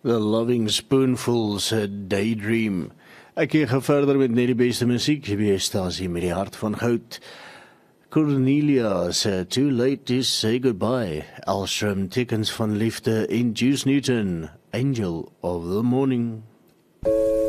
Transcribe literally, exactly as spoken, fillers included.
The Loving Spoonfuls, a Daydream. Ek gaan verder met net die beste musiek, die stasie met die hart van goud. Cornelia sê Too Late to Say Goodbye. Alstrom Tickens van Liefde en Juice Newton, Angel of the Morning.